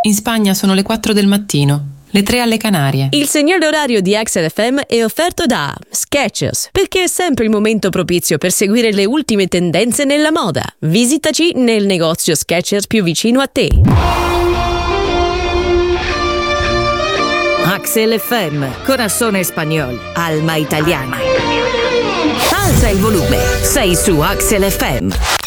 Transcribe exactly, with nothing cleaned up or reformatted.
In Spagna sono le quattro del mattino, le tre alle Canarie. Il segnale orario di Axel F M è offerto da Skechers, perché è sempre il momento propizio per seguire le ultime tendenze nella moda. Visitaci nel negozio Skechers più vicino a te. Axel F M, Corazón Español, Alma Italiana. Alza il volume, sei su Axel F M.